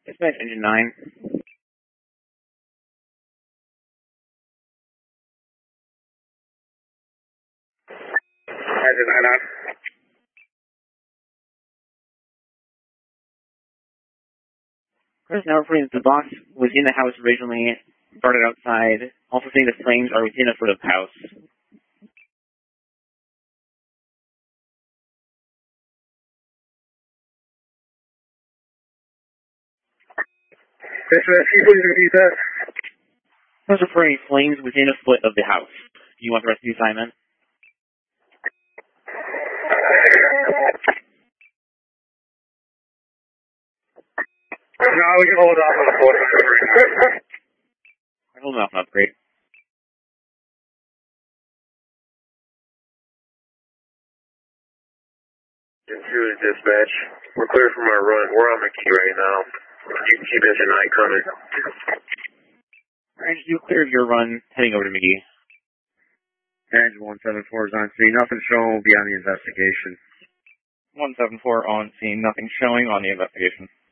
Dispatch engine 9. Engine 9 on. Chris, now reporting that the box was in the house originally, burned it outside. Also saying the flames are within a foot of the house. Chris, can you please repeat that? Chris reporting flames within a foot of the house. Do you want the rest of the assignment? No, we can hold off on the photo. Hold off on upgrade. Engine 2 to dispatch. We're clear from our run. We're on McKee right now. You can keep engine 9 coming. Alright, you clear of your run, heading over to McGee. Engine 174 is on scene. Nothing shown will be on the investigation. 174 on scene, nothing showing on the investigation.